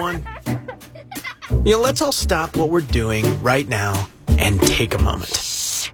everyone? Let's all stop what we're doing right now and take a moment.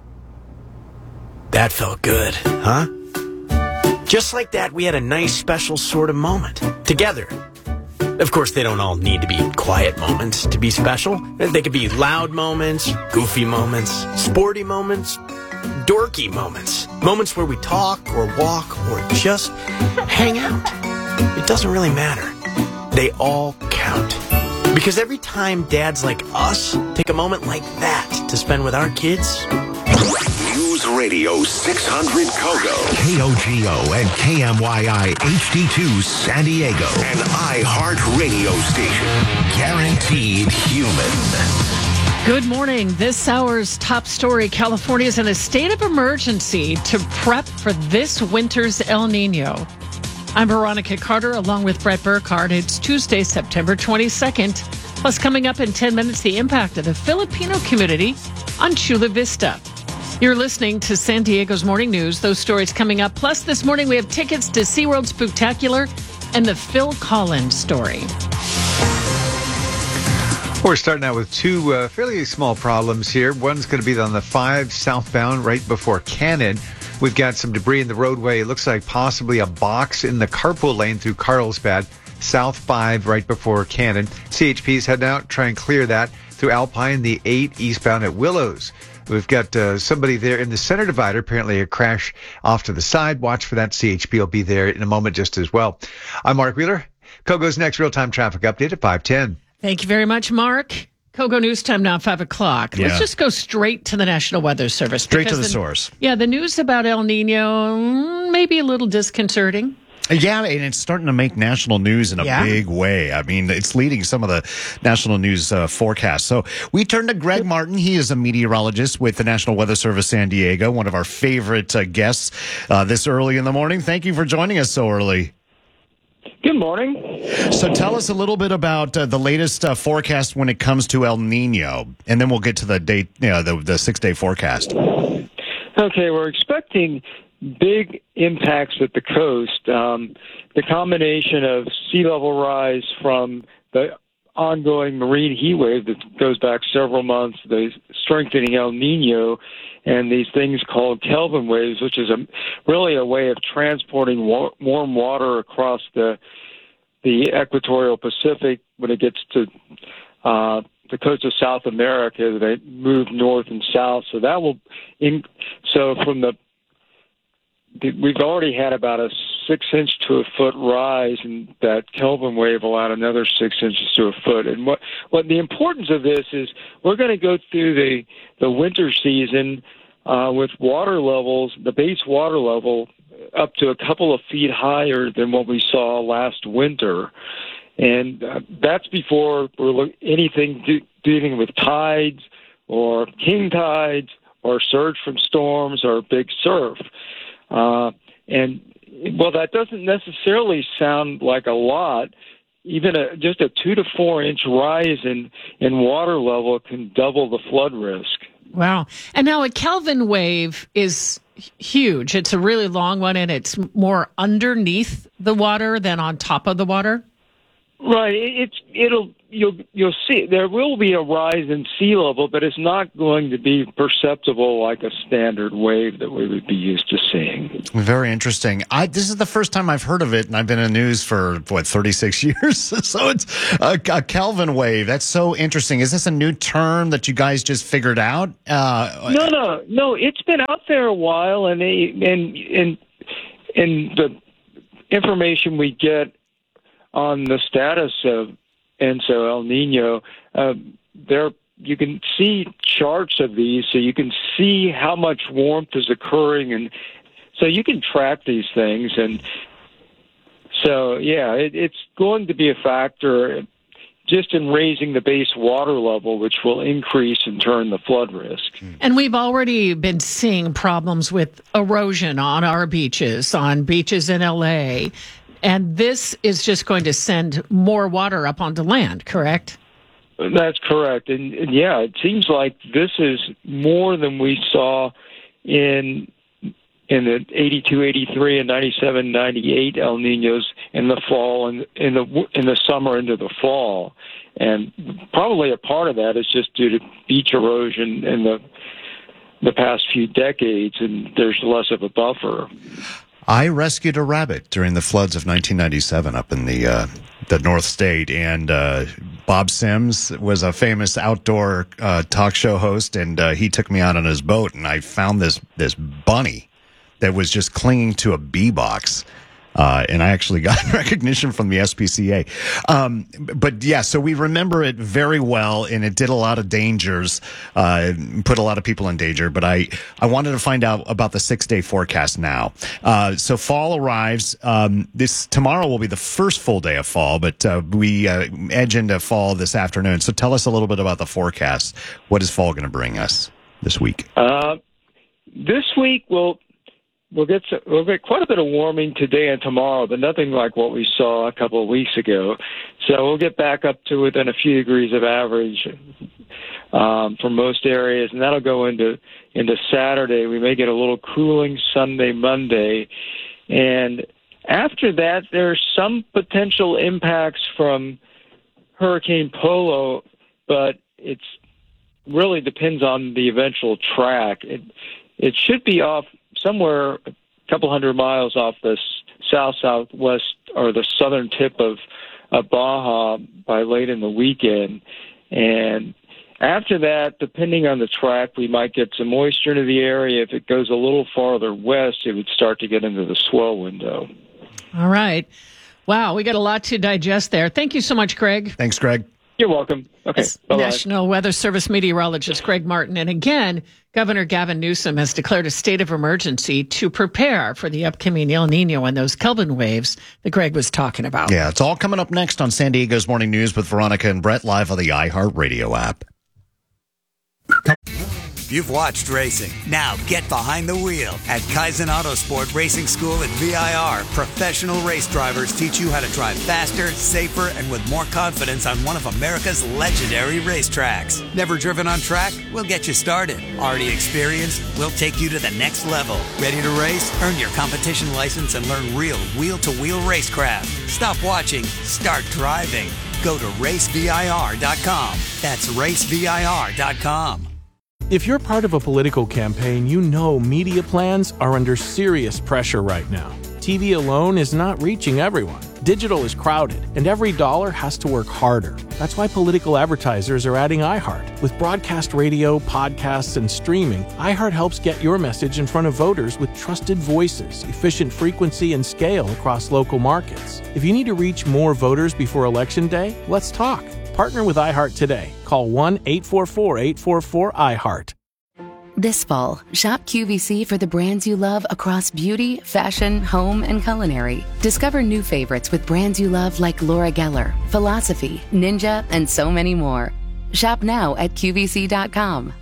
That felt good, huh? Just like that, we had a nice special sort of moment together. Of course, they don't all need to be quiet moments to be special. They could be loud moments, goofy moments, sporty moments, dorky moments. Moments where we talk or walk or just hang out. It doesn't really matter. They all count. Because every time dads like us take a moment like that to spend with our kids... News Radio 600 Kogo, KOGO and KMYI HD2 San Diego, an iHeartRadio station. Guaranteed human. Good morning. This hour's top story, California is in a state of emergency to prep for this winter's El Nino. I'm Veronica Carter along with Brett Burkhardt. It's Tuesday, September 22nd. Plus, coming up in 10 minutes, the impact of the Filipino community on Chula Vista. You're listening to San Diego's Morning News. Those stories coming up. Plus, this morning we have tickets to SeaWorld Spooktacular and the Phil Collins story. We're starting out with two fairly small problems here. One's going to be on the 5 southbound right before Cannon. We've got some debris in the roadway. It looks like possibly a box in the carpool lane through Carlsbad. South 5 right before Cannon. CHP's heading out, try and clear that through Alpine, the 8 eastbound at Willows. We've got somebody there in the center divider, apparently a crash off to the side. Watch for that. CHP will be there in a moment just as well. I'm Mark Wheeler. Kogo's next real-time traffic update at 5:10. Thank you very much, Mark. Kogo News Time now, 5 o'clock. Yeah. Let's just go straight to the National Weather Service. Straight to the source. Yeah, the news about El Nino, maybe a little disconcerting. Yeah, and it's starting to make national news in a big way. I mean, it's leading some of the national news forecasts. So we turn to Greg Martin. He is a meteorologist with the National Weather Service San Diego, one of our favorite guests this early in the morning. Thank you for joining us so early. Good morning. So tell us a little bit about the latest forecast when it comes to El Nino, and then we'll get to the date, the 6-day forecast. Okay, we're expecting big impacts at the coast. The combination of sea level rise from the ongoing marine heat wave that goes back several months, the strengthening El Nino, and these things called Kelvin waves, which is really a way of transporting warm water across the equatorial Pacific when it gets to the coast of South America. They move north and south, so that will we've already had about a 6-inch to a foot rise, and that Kelvin wave will add another 6 inches to a foot. And what the importance of this is, we're going to go through the winter season with water levels, the base water level, up to a couple of feet higher than what we saw last winter. And that's before anything dealing with tides or king tides or surge from storms or big surf. That doesn't necessarily sound like a lot. Even just a 2 to 4 inch rise in water level can double the flood risk. Wow. And now a Kelvin wave is huge. It's a really long one, and it's more underneath the water than on top of the water. Right. You'll see there will be a rise in sea level, but it's not going to be perceptible like a standard wave that we would be used to seeing. Very interesting. This is the first time I've heard of it, and I've been in the news for 36 years. So it's a Kelvin wave. That's so interesting. Is this a new term that you guys just figured out? No. It's been out there a while, and the information we get on the status of El Nino, you can see charts of these, so you can see how much warmth is occurring, and so you can track these things. And so, it's going to be a factor just in raising the base water level, which will increase in turn the flood risk. And we've already been seeing problems with erosion on our beaches, on beaches in L.A., and this is just going to send more water up onto land, correct? That's correct. And it seems like this is more than we saw in the 82, 83, and 97, 98 El Ninos in the fall and in the summer into the fall. And probably a part of that is just due to beach erosion in the past few decades, and there's less of a buffer. I rescued a rabbit during the floods of 1997 up in the North State, and Bob Sims was a famous outdoor talk show host, and he took me out on his boat, and I found this bunny that was just clinging to a bee box. And I actually got recognition from the SPCA. But yeah, so we remember it very well, and it did a lot of dangers, put a lot of people in danger. But I wanted to find out about the 6-day forecast now. So fall arrives. Tomorrow will be the first full day of fall, but we edge into fall this afternoon. So tell us a little bit about the forecast. What is fall going to bring us this week? This week we'll get quite a bit of warming today and tomorrow, but nothing like what we saw a couple of weeks ago. So we'll get back up to within a few degrees of average for most areas, and that'll go into Saturday. We may get a little cooling Sunday, Monday, and after that, there's some potential impacts from Hurricane Polo, but it's really depends on the eventual track. It should be off somewhere a couple hundred miles off the southwest or the southern tip of Baja by late in the weekend. And after that, depending on the track, we might get some moisture into the area. If it goes a little farther west, it would start to get into the swell window. All right. Wow, we got a lot to digest there. Thank you so much, Greg. Thanks, Greg. You're welcome. Okay. Bye-bye. National Weather Service meteorologist Greg Martin. And again, Governor Gavin Newsom has declared a state of emergency to prepare for the upcoming El Nino and those Kelvin waves that Greg was talking about. Yeah, it's all coming up next on San Diego's Morning News with Veronica and Brett, live on the iHeartRadio app. You've watched racing. Now get behind the wheel. At Kaizen Autosport Racing School at VIR, professional race drivers teach you how to drive faster, safer, and with more confidence on one of America's legendary racetracks. Never driven on track? We'll get you started. Already experienced? We'll take you to the next level. Ready to race? Earn your competition license and learn real wheel-to-wheel racecraft. Stop watching. Start driving. Go to racevir.com. That's racevir.com. If you're part of a political campaign, you know media plans are under serious pressure right now. TV alone is not reaching everyone. Digital is crowded, and every dollar has to work harder. That's why political advertisers are adding iHeart. With broadcast radio, podcasts, and streaming, iHeart helps get your message in front of voters with trusted voices, efficient frequency, and scale across local markets. If you need to reach more voters before Election Day, let's talk. Partner with iHeart today. Call 1-844-844-iHeart. This fall, shop QVC for the brands you love across beauty, fashion, home, and culinary. Discover new favorites with brands you love like Laura Geller, Philosophy, Ninja, and so many more. Shop now at QVC.com.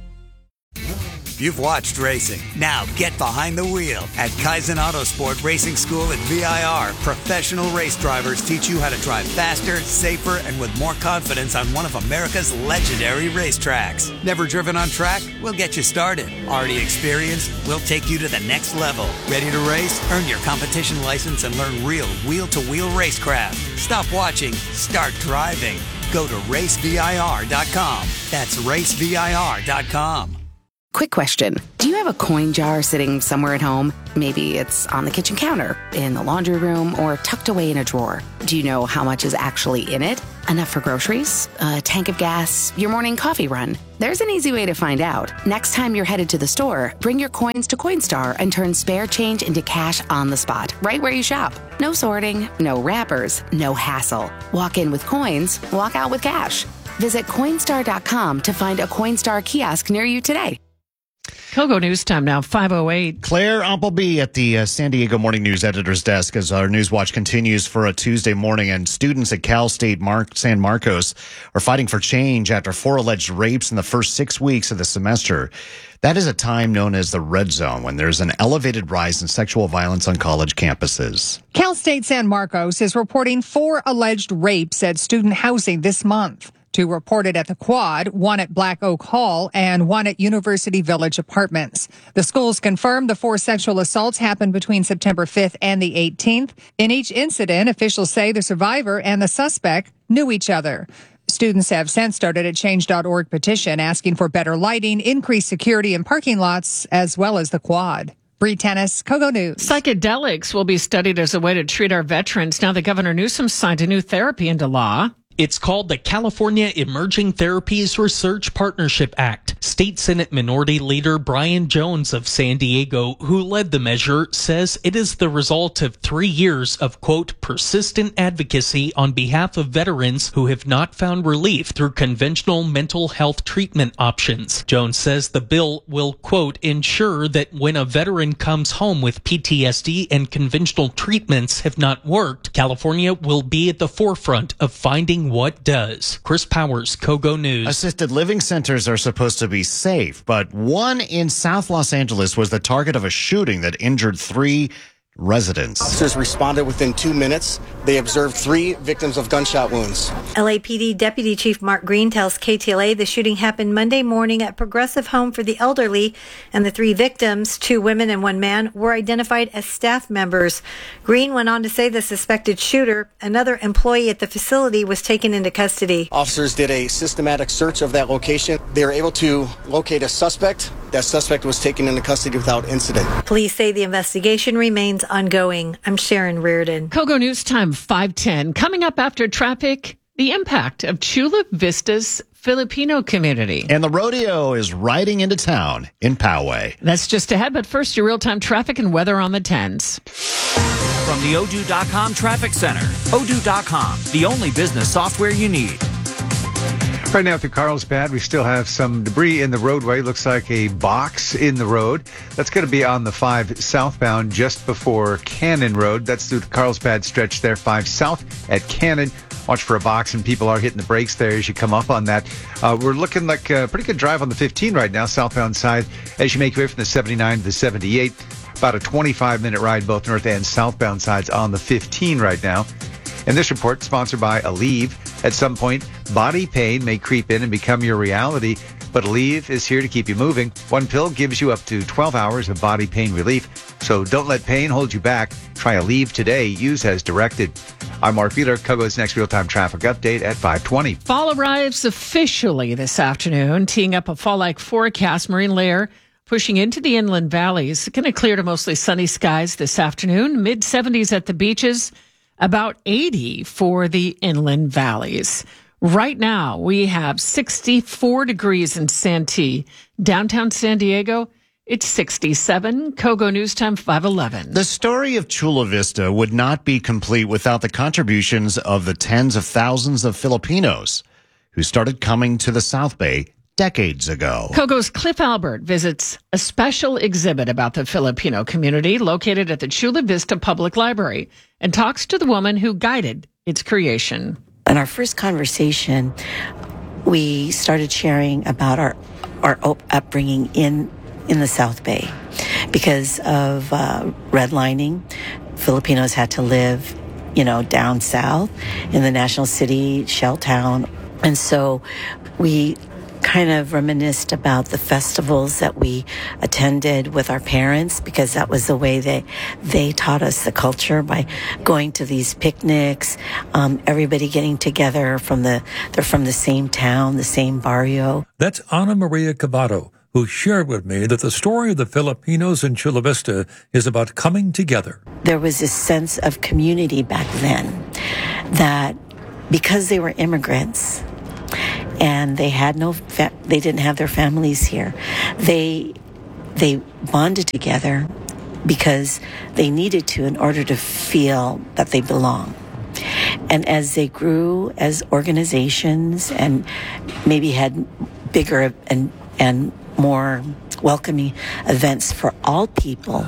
You've watched racing. Now get behind the wheel. At Kaizen Autosport Racing School at VIR, professional race drivers teach you how to drive faster, safer, and with more confidence on one of America's legendary racetracks. Never driven on track? We'll get you started. Already experienced? We'll take you to the next level. Ready to race? Earn your competition license and learn real wheel-to-wheel racecraft. Stop watching. Start driving. Go to racevir.com. That's racevir.com. Quick question. Do you have a coin jar sitting somewhere at home? Maybe it's on the kitchen counter, in the laundry room, or tucked away in a drawer. Do you know how much is actually in it? Enough for groceries? A tank of gas? Your morning coffee run? There's an easy way to find out. Next time you're headed to the store, bring your coins to Coinstar and turn spare change into cash on the spot, right where you shop. No sorting, no wrappers, no hassle. Walk in with coins, walk out with cash. Visit Coinstar.com to find a Coinstar kiosk near you today. Kogo News Time now, 5:08. Claire Umpleby at the San Diego Morning News editor's desk as our News Watch continues for a Tuesday morning, and students at Cal State San Marcos are fighting for change after 4 alleged rapes in the first 6 weeks of the semester. That is a time known as the red zone, when there's an elevated rise in sexual violence on college campuses. Cal State San Marcos is reporting 4 alleged rapes at student housing this month. 2 reported at the Quad, 1 at Black Oak Hall, and 1 at University Village Apartments. The schools confirmed the 4 sexual assaults happened between September 5th and the 18th. In each incident, officials say the survivor and the suspect knew each other. Students have since started a Change.org petition asking for better lighting, increased security in parking lots, as well as the Quad. Bree Tennis, Kogo News. Psychedelics will be studied as a way to treat our veterans. Now that Governor Newsom signed a new therapy into law. It's called the California Emerging Therapies Research Partnership Act. State Senate Minority Leader Brian Jones of San Diego, who led the measure, says it is the result of 3 years of, quote, persistent advocacy on behalf of veterans who have not found relief through conventional mental health treatment options. Jones says the bill will, quote, ensure that when a veteran comes home with PTSD and conventional treatments have not worked, California will be at the forefront of finding what does. Chris Powers, Kogo News. Assisted living centers are supposed to be safe, but one in South Los Angeles was the target of a shooting that injured 3 residents. Officers responded within 2 minutes. They observed 3 victims of gunshot wounds. LAPD Deputy Chief Mark Green tells KTLA the shooting happened Monday morning at Progressive Home for the Elderly, and the 3 victims, 2 women and 1 man, were identified as staff members. Green went on to say the suspected shooter, another employee at the facility, was taken into custody. Officers did a systematic search of that location. They were able to locate a suspect. That suspect was taken into custody without incident. Police say the investigation remains ongoing. I'm Sharon Reardon. Kogo News Time 5:10. Coming up after traffic, the impact of Chula Vista's Filipino community. And the rodeo is riding into town in Poway. That's just ahead, but first your real-time traffic and weather on the 10s. From the Odoo.com Traffic Center. Odoo.com, the only business software you need. Right now through Carlsbad, we still have some debris in the roadway. Looks like a box in the road. That's going to be on the 5 southbound just before Cannon Road. That's through the Carlsbad stretch there, 5 south at Cannon. Watch for a box, and people are hitting the brakes there as you come up on that. We're looking like a pretty good drive on the 15 right now, southbound side, as you make your way from the 79 to the 78. About a 25-minute ride both north and southbound sides on the 15 right now. And this report sponsored by Aleve. At some point, body pain may creep in and become your reality, but Aleve is here to keep you moving. 1 pill gives you up to 12 hours of body pain relief, so don't let pain hold you back. Try Aleve today. Use as directed. I'm Mark Wheeler. Kogo's next real-time traffic update at 5:20. Fall arrives officially this afternoon, teeing up a fall-like forecast. Marine layer pushing into the inland valleys. Going to clear to mostly sunny skies this afternoon. Mid-70s at the beaches. About 80 for the inland valleys. Right now, we have 64 degrees in Santee. Downtown San Diego, it's 67. Kogo News Time 5:11. The story of Chula Vista would not be complete without the contributions of the tens of thousands of Filipinos who started coming to the South Bay decades ago. Kogo's Cliff Albert visits a special exhibit about the Filipino community located at the Chula Vista Public Library and talks to the woman who guided its creation. In our first conversation, we started sharing about our upbringing in the South Bay. Because of redlining, Filipinos had to live, down south in the National City, Shell Town. And so we kind of reminisced about the festivals that we attended with our parents, because that was the way they taught us the culture, by going to these picnics, everybody getting together they're from the same town, the same barrio. That's Ana Maria Cavado, who shared with me that the story of the Filipinos in Chula Vista is about coming together. There was this sense of community back then that because they were immigrants, and they had they didn't have their families here. They bonded together because they needed to in order to feel that they belong. And as they grew as organizations and maybe had bigger and more welcoming events for all people,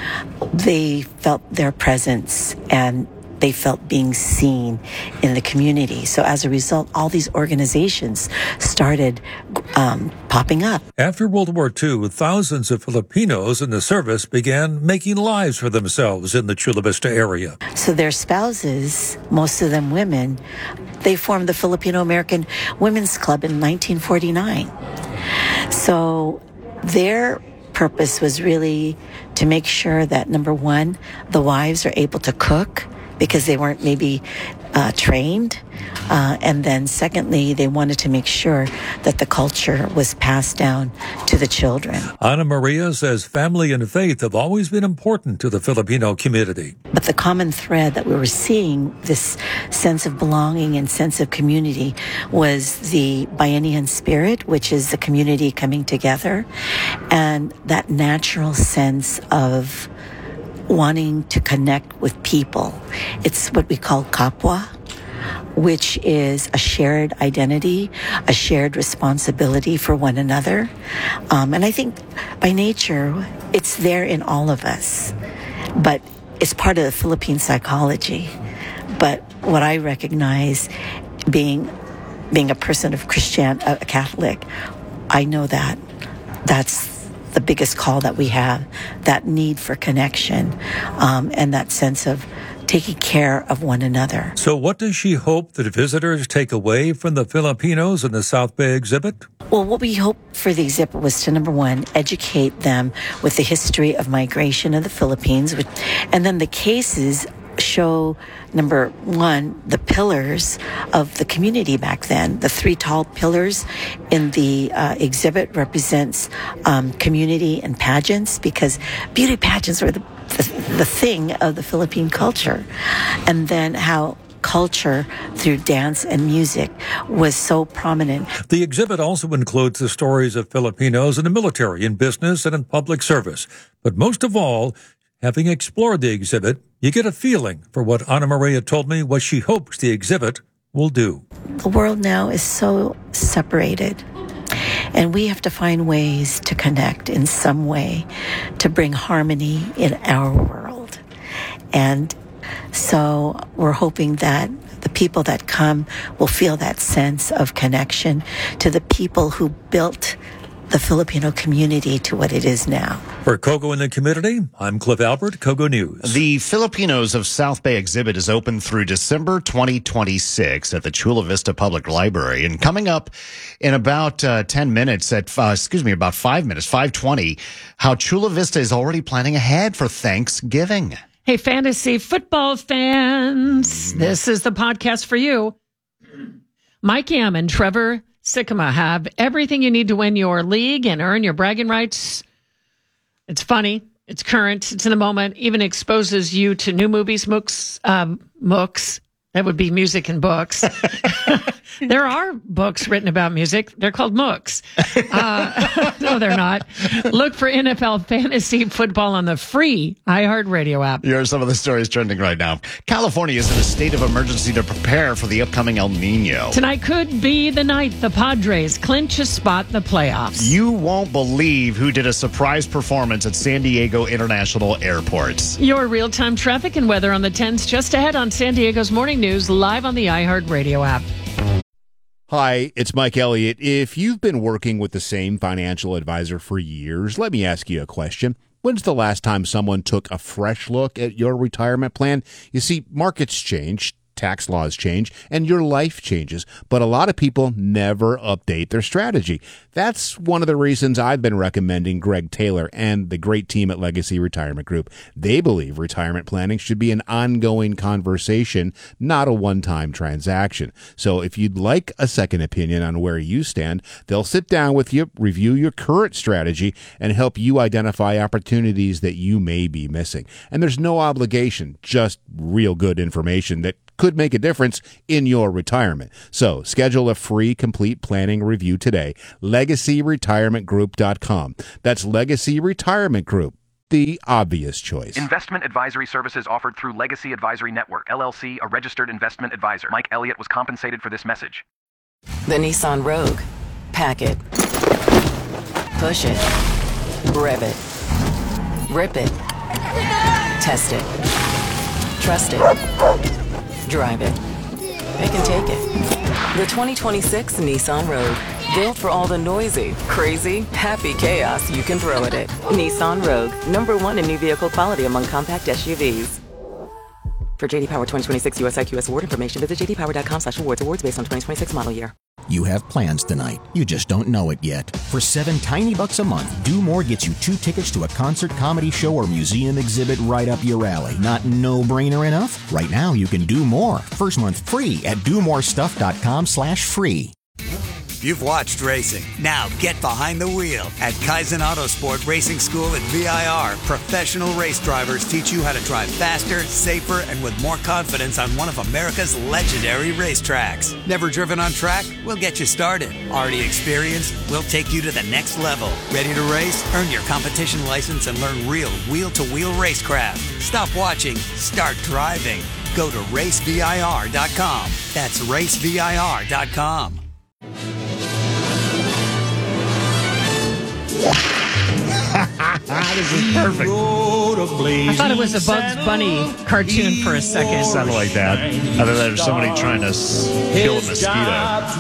they felt their presence and they felt being seen in the community. So as a result, all these organizations started popping up. After World War II, thousands of Filipinos in the service began making lives for themselves in the Chula Vista area. So their spouses, most of them women, they formed the Filipino American Women's Club in 1949. So their purpose was really to make sure that, number one, the wives are able to cook because they weren't maybe trained. And then secondly, they wanted to make sure that the culture was passed down to the children. Ana Maria says family and faith have always been important to the Filipino community. But the common thread that we were seeing, this sense of belonging and sense of community, was the Bayanihan spirit, which is the community coming together, and that natural sense of wanting to connect with people. It's what we call kapwa, which is a shared identity, a shared responsibility for one another. And I think by nature, it's there in all of us, but it's part of the Philippine psychology. But what I recognize, being a person of a Catholic, I know that that's the biggest call that we have, that need for connection, and that sense of taking care of one another. So what does she hope that visitors take away from the Filipinos in the South Bay exhibit? Well, what we hope for the exhibit was to, number one, educate them with the history of migration of the Philippines, and then the cases show, number one, the pillars of the community back then. The three tall pillars in the exhibit represents community and pageants, because beauty pageants were the thing of the Philippine culture. And then how culture through dance and music was so prominent. The exhibit also includes the stories of Filipinos in the military, in business, and in public service. But most of all, having explored the exhibit, you get a feeling for what Ana Maria told me what she hopes the exhibit will do. The world now is so separated, and we have to find ways to connect in some way to bring harmony in our world. And so we're hoping that the people that come will feel that sense of connection to the people who built the Filipino community to what it is now. For Kogo in the Community, I'm Cliff Albert, Kogo News. The Filipinos of South Bay exhibit is open through December 2026 at the Chula Vista Public Library. And coming up in about 10 minutes about 5 minutes, 5:20, how Chula Vista is already planning ahead for Thanksgiving. Hey, fantasy football fans, this is the podcast for you. Mike Yam and Trevor Sikkema have everything you need to win your league and earn your bragging rights. It's funny. It's current. It's in the moment. Even exposes you to new movies, mooks. That would be music and books. There are books written about music. They're called mooks. No, they're not. Look for NFL fantasy football on the free iHeartRadio app. Here are some of the stories trending right now. California is in a state of emergency to prepare for the upcoming El Nino. Tonight could be the night the Padres clinch a spot in the playoffs. You won't believe who did a surprise performance at San Diego International Airport. Your real-time traffic and weather on the 10s just ahead on San Diego's Morning News, live on the iHeartRadio app. Hi, it's Mike Elliott. If you've been working with the same financial advisor for years, let me ask you a question. When's the last time someone took a fresh look at your retirement plan? You see, markets change, tax laws change, and your life changes, but a lot of people never update their strategy. That's one of the reasons I've been recommending Greg Taylor and the great team at Legacy Retirement Group. They believe retirement planning should be an ongoing conversation, not a one-time transaction. So if you'd like a second opinion on where you stand, they'll sit down with you, review your current strategy, and help you identify opportunities that you may be missing. And there's no obligation, just real good information that could make a difference in your retirement. So schedule a free complete planning review today. LegacyRetirementGroup.com. That's Legacy Retirement Group, the obvious choice. Investment advisory services offered through Legacy Advisory Network, LLC, a registered investment advisor. Mike Elliott was compensated for this message. The Nissan Rogue. Pack it. Push it. Rev it. Rip it. Test it. Trust it. Drive it. It can take it. The 2026 Nissan Rogue. Built for all the noisy, crazy, happy chaos you can throw at it. Nissan Rogue. #1 in new vehicle quality among compact SUVs. For JD Power 2026 US IQS award information, visit jdpower.com/awards. Awards based on 2026 model year. You have plans tonight. You just don't know it yet. For $7 tiny bucks a month, Do More gets you 2 tickets to a concert, comedy show, or museum exhibit right up your alley. Not no-brainer enough? Right now, you can do more. First month free at domorestuff.com/free. You've watched racing. Now get behind the wheel at Kaizen Autosport Racing School at VIR. Professional race drivers teach you how to drive faster, safer, and with more confidence on one of America's legendary racetracks. Never driven on track? We'll get you started. Already experienced? We'll take you to the next level. Ready to race? Earn your competition license and learn real wheel-to-wheel racecraft. Stop watching. Start driving. Go to racevir.com. That's racevir.com. This is perfect. I thought it was a Bugs Bunny cartoon for a second. It sounded like that. Other than there's somebody trying to kill a mosquito.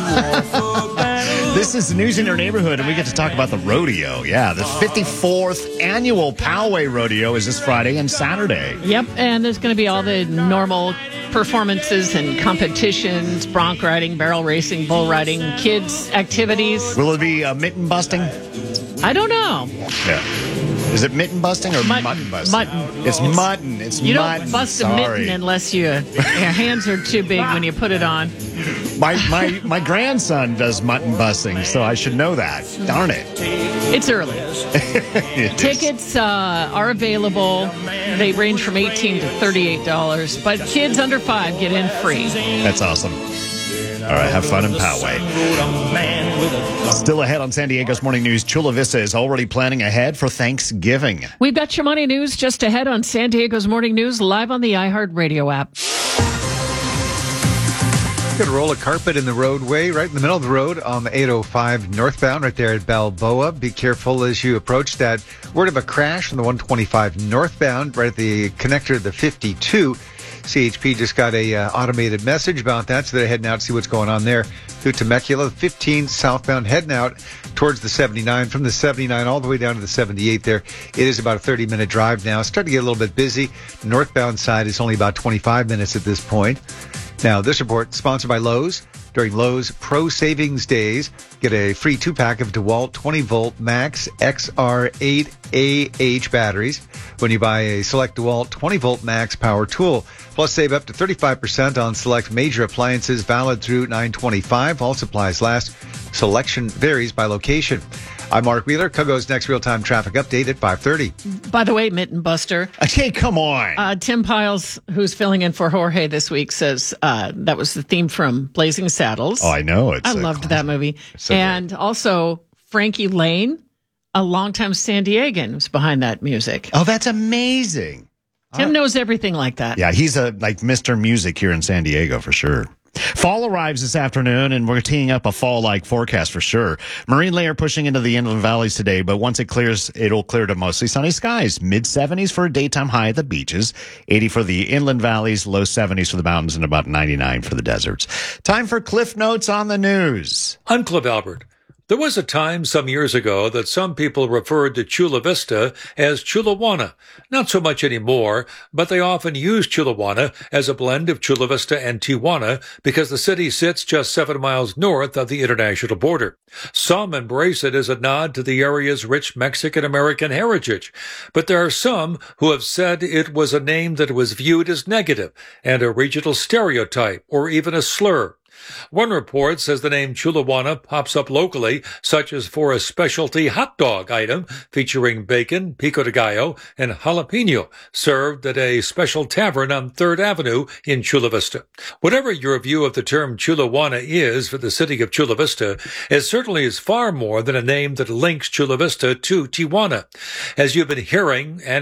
This is the news in your neighborhood, and we get to talk about the rodeo. Yeah, the 54th annual Poway Rodeo is this Friday and Saturday. Yep, and there's going to be all the normal performances and competitions, bronc riding, barrel racing, bull riding, kids' activities. Will it be mitten busting? I don't know. Yeah. Is it mitten busting or mutton busting? Mutton. It's mutton. It's you mutton. don't bust a mitten unless your hands are too big when you put it on. My grandson does mutton busting, so I should know that. Darn it. It's early. Tickets are available. They range from $18 to $38, but kids under 5 get in free. That's awesome. All right, have fun in Poway. Still ahead on San Diego's Morning News, Chula Vista is already planning ahead for Thanksgiving. We've got your money news just ahead on San Diego's Morning News, live on the iHeartRadio app. Got a roll of carpet in the roadway right in the middle of the road on the 805 northbound right there at Balboa. Be careful as you approach that. Word of a crash on the 125 northbound right at the connector to the 52. CHP just got a automated message about that, so they're heading out to see what's going on there through Temecula. 15 southbound heading out towards the 79. From the 79 all the way down to the 78 there. It is about a 30-minute drive now. It's starting to get a little bit busy. The northbound side is only about 25 minutes at this point. Now, this report sponsored by Lowe's. During Lowe's Pro Savings Days, get a free 2-pack of DeWalt 20-volt Max XR8AH batteries when you buy a select DeWalt 20-volt Max power tool. Plus, save up to 35% on select major appliances, valid through 9/25. All supplies last. Selection varies by location. I'm Mark Wheeler. Kogo's next real-time traffic update at 5:30. By the way, Mitten Buster. Okay, come on. Tim Piles, who's filling in for Jorge this week, says that was the theme from Blazing Saddles. Oh, I know. I loved that movie. So and great. Also, Frankie Lane, a longtime San Diegan, was behind that music. Oh, that's amazing. Tim knows everything like that. Yeah, he's like Mr. Music here in San Diego for sure. Fall arrives this afternoon, and we're teeing up a fall-like forecast for sure. Marine layer pushing into the inland valleys today, but once it clears, it'll clear to mostly sunny skies. Mid-70s for a daytime high at the beaches, 80 for the inland valleys, low 70s for the mountains, and about 99 for the deserts. Time for Cliff Notes on the news. I'm Cliff Albert. There was a time some years ago that some people referred to Chula Vista as Chulawana. Not so much anymore, but they often use Chulawana as a blend of Chula Vista and Tijuana because the city sits just 7 miles north of the international border. Some embrace it as a nod to the area's rich Mexican-American heritage, but there are some who have said it was a name that was viewed as negative and a regional stereotype or even a slur. One report says the name Chulawana pops up locally, such as for a specialty hot dog item featuring bacon, pico de gallo, and jalapeno, served at a special tavern on 3rd Avenue in Chula Vista. Whatever your view of the term Chulawana is for the city of Chula Vista, it certainly is far more than a name that links Chula Vista to Tijuana. As you've been hearing and